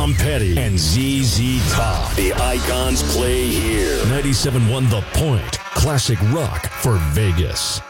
Tom Petty and ZZ Top. The Icons play here. 97.1 The Point. Classic rock for Vegas.